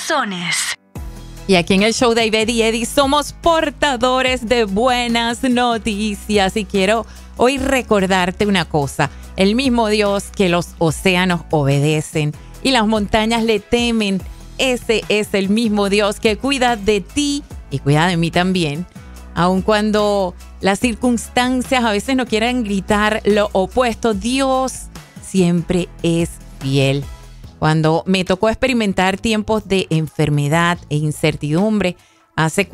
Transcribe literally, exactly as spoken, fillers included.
corazones. Y aquí en el show de Ivette y Eddie somos portadores de buenas noticias. Y quiero hoy recordarte una cosa. El mismo Dios que los océanos obedecen y las montañas le temen, ese es el mismo Dios que cuida de ti y cuida de mí también. Aun cuando las circunstancias a veces no quieran gritar lo opuesto, Dios siempre es fiel. Cuando me tocó experimentar tiempos de enfermedad e incertidumbre hace